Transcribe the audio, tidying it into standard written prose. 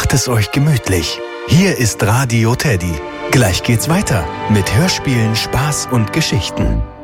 Macht es euch gemütlich. Hier ist Radio Teddy. Gleich geht's weiter mit Hörspielen, Spaß und Geschichten.